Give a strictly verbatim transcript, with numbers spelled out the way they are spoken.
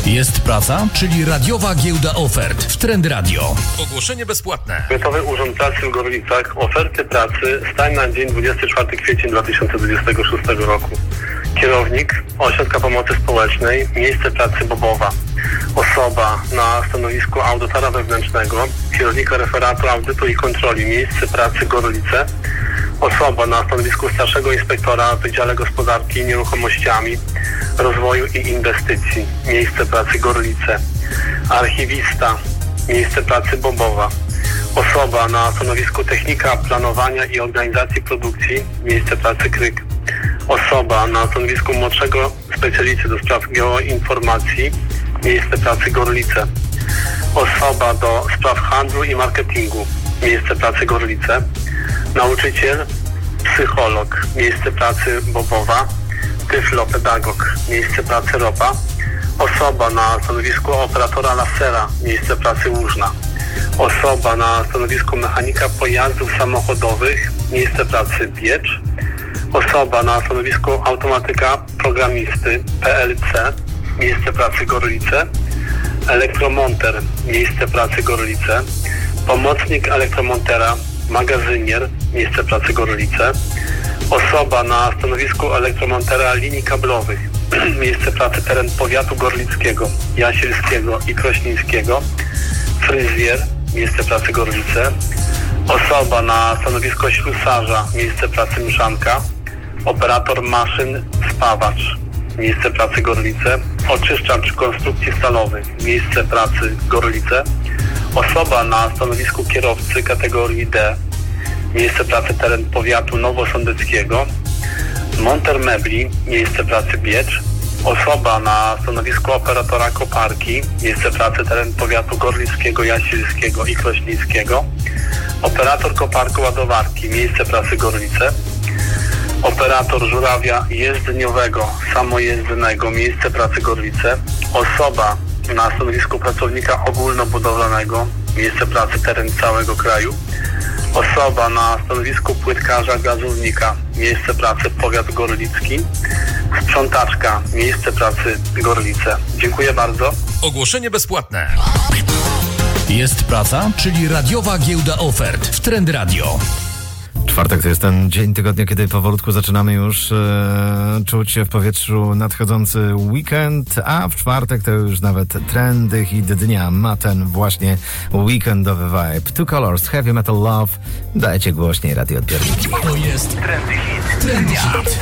Jest praca, czyli radiowa giełda ofert w Trend Radio. Ogłoszenie bezpłatne. Powiatowy Urząd Pracy w Gorlicach. Oferty pracy. Stań na dzień dwudziestego czwartego kwietnia dwa tysiące dwudziestego szóstego roku. Kierownik Ośrodka Pomocy Społecznej. Miejsce pracy Bobowa. Osoba na stanowisku audytora wewnętrznego. Kierownika referatu audytu i kontroli. Miejsce pracy Gorlice. Osoba na stanowisku starszego inspektora w Wydziale Gospodarki Nieruchomościami, Rozwoju i Inwestycji. Miejsce pracy Gorlice. Archiwista. Miejsce pracy Bobowa. Osoba na stanowisku technika planowania i organizacji produkcji. Miejsce pracy Kryk. Osoba na stanowisku młodszego specjalisty do spraw geoinformacji. Miejsce pracy Gorlice. Osoba do spraw handlu i marketingu. Miejsce pracy Gorlice. Nauczyciel, psycholog. Miejsce pracy Bobowa. Tyflopedagog. Miejsce pracy Ropa. Osoba na stanowisku operatora lasera. Miejsce pracy Łużna. Osoba na stanowisku mechanika pojazdów samochodowych. Miejsce pracy Biecz. Osoba na stanowisku automatyka programisty P L C. Miejsce pracy Gorlice. Elektromonter. Miejsce pracy Gorlice. Pomocnik elektromontera. Magazynier. Miejsce pracy Gorlice. Osoba na stanowisku elektromontera linii kablowych. Miejsce pracy teren powiatu gorlickiego, jasielskiego i krośnieńskiego. Fryzjer. Miejsce pracy Gorlice. Osoba na stanowisko ślusarza. Miejsce pracy Mszanka. Operator maszyn spawacz. Miejsce pracy Gorlice. Oczyszczacz konstrukcji stalowych. Miejsce pracy Gorlice. Osoba na stanowisku kierowcy kategorii D. Miejsce pracy teren powiatu nowosądeckiego. Monter mebli. Miejsce pracy Biecz. Osoba na stanowisku operatora koparki. Miejsce pracy teren powiatu gorlickiego, jasielskiego i krośnieńskiego. Operator koparko-ładowarki. Miejsce pracy Gorlice. Operator żurawia jezdniowego, samojezdnego. Miejsce pracy Gorlice. Osoba na stanowisku pracownika ogólnobudowlanego. Miejsce pracy teren całego kraju. Osoba na stanowisku płytkarza gazownika. Miejsce pracy powiat gorlicki. Sprzątaczka. Miejsce pracy Gorlice. Dziękuję bardzo. Ogłoszenie bezpłatne. Jest praca, czyli radiowa giełda ofert w Trend Radio. Czwartek to jest ten dzień tygodnia, kiedy powolutku zaczynamy już e, czuć w powietrzu nadchodzący weekend, a w czwartek to już nawet trendy hit dnia ma ten właśnie weekendowy vibe. Two Colors, Heavy Metal Love. Dajcie głośniej radioodbiorniki. To jest trendy hit. Trendy hit.